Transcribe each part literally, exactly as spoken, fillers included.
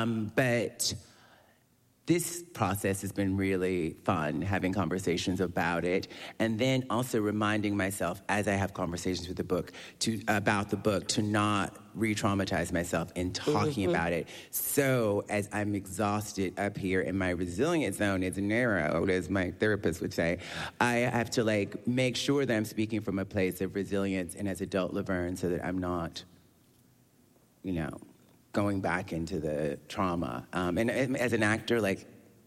Um, but this process has been really fun, having conversations about it, and then also reminding myself as I have conversations with the book to about the book to not re-traumatize myself in talking mm-hmm. about it. So as I'm exhausted up here and my resilience zone is narrow, as my therapist would say, I have to like make sure that I'm speaking from a place of resilience and as adult Laverne so that I'm not, you know, going back into the trauma. Um, and, and as an actor, like,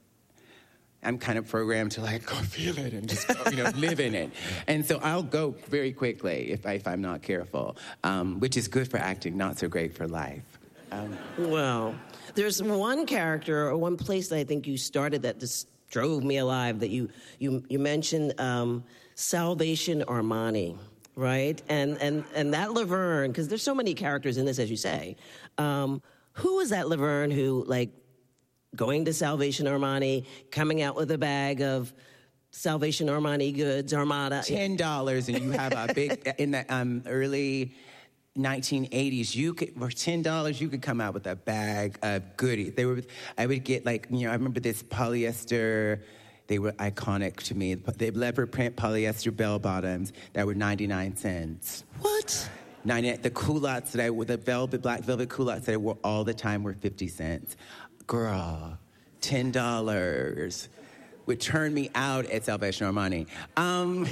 I'm kind of programmed to, like, go feel it and just, go, you know, live in it. And so I'll go very quickly if, I, if I'm not careful, um, which is good for acting, not so great for life. Um, well, there's one character or one place that I think you started that just drove me alive that you, you, you mentioned um, Salvation Armani. Right? And and and that Laverne, because there's so many characters in this, as you say. Um, who is that Laverne who, like, going to Salvation Armani, coming out with a bag of Salvation Armani goods, Armada? ten dollars, and you have a big, in the um, early nineteen eighties, you could, for ten dollars, you could come out with a bag of goodies. They were, I would get, like, you know, I remember this polyester. They were iconic to me. They leopard print polyester bell bottoms that were ninety-nine cents. What? ninety, the culottes that I wore, the velvet, black velvet culottes that I wore all the time were fifty cents. Girl, ten dollars would turn me out at Salvation Armani. Um...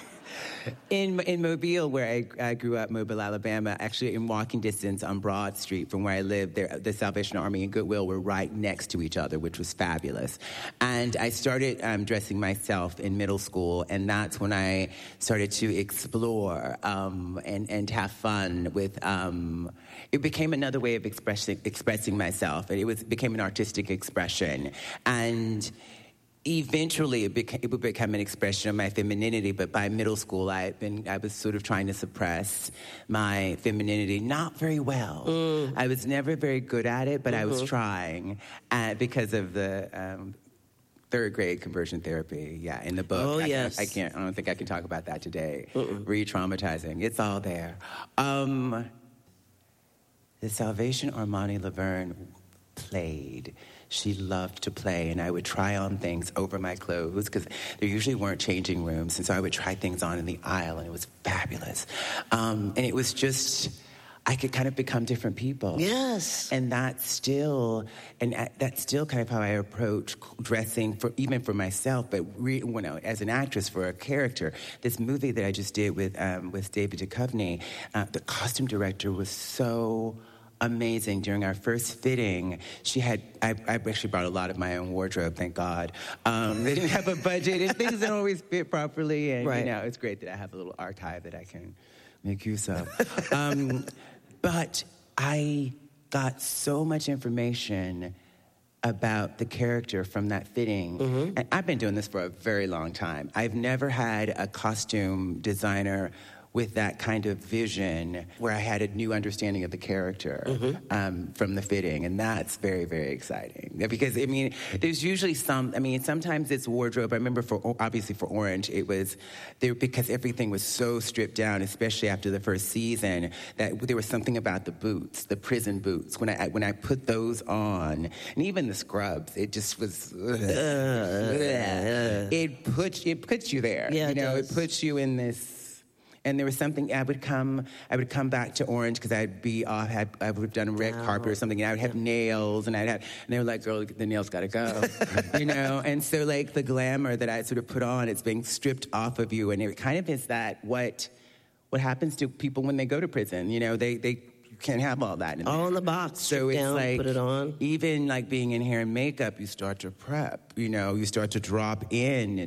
In in Mobile, where I, I grew up, Mobile, Alabama, actually in walking distance on Broad Street from where I lived, there, the Salvation Army and Goodwill were right next to each other, which was fabulous. And I started um, dressing myself in middle school, and that's when I started to explore um, and, and have fun with... Um, it became another way of expressing, expressing myself, and it was became an artistic expression. And... Eventually, it, became, it would become an expression of my femininity, but by middle school, I had been, I was sort of trying to suppress my femininity, not very well. Mm. I was never very good at it, but mm-hmm. I was trying, uh, because of the um, third grade conversion therapy. Yeah, in the book. Oh I, yes. I can't. I don't think I can talk about that today. Mm-mm. Re-traumatizing. It's all there. Um, the Salvation Armani Laverne played. She loved to play, and I would try on things over my clothes because there usually weren't changing rooms, and so I would try things on in the aisle, and it was fabulous. Um, and it was just, I could kind of become different people. Yes. And that's still, and that's still kind of how I approach dressing, for even for myself, but re, you know, as an actress for a character. This movie that I just did with um, with David Duchovny, uh, the costume director was so amazing. During our first fitting, she had, I, I actually brought a lot of my own wardrobe, thank God. Um, they didn't have a budget, and things don't always fit properly, and right. you know, it's great that I have a little archive that I can make use of. um, but I got so much information about the character from that fitting. Mm-hmm. And I've been doing this for a very long time. I've never had a costume designer with that kind of vision where I had a new understanding of the character mm-hmm. um, from the fitting. And that's very, very exciting. Because, I mean, there's usually some, I mean, sometimes it's wardrobe. I remember, for obviously for Orange, it was, there because everything was so stripped down, especially after the first season, that there was something about the boots, the prison boots. When I when I put those on, and even the scrubs, it just was, ugh, uh, ugh. It, puts, it puts you there. Yeah, you know, it, it puts you in this. And there was something, I would come, I would come back to Orange because I'd be off, had, I would have done a red wow. carpet or something, and I would have nails, and I'd have, and they were like, girl, the nails gotta go, you know? And so, like, the glamour that I sort of put on, it's being stripped off of you, and it kind of is that what, what happens to people when they go to prison, you know? They, they, you can't have all that in all there. in the box. So it's down, like, put it on. Even like being in hair and makeup, you start to prep. You know, you start to drop in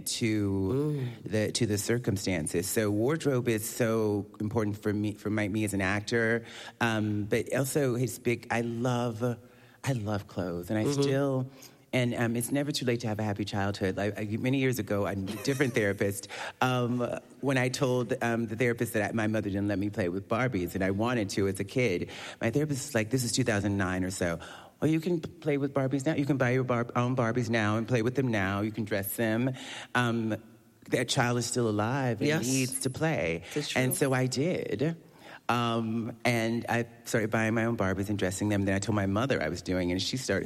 to mm. the to the circumstances. So wardrobe is so important for me, for my, me as an actor. Um, but also, it's big. I love, I love clothes, and I mm-hmm. still. And um, it's never too late to have a happy childhood. Like, I, many years ago, I'm a different therapist. Um, when I told um, the therapist that I, my mother didn't let me play with Barbies, and I wanted to as a kid, my therapist was like, this is two thousand nine or so. Well, you can play with Barbies now. You can buy your bar- own Barbies now and play with them now. You can dress them. Um, that child is still alive and yes. needs to play. That's true. And so I did. Um, and I started buying my own Barbies and dressing them. Then I told my mother I was doing it, and she started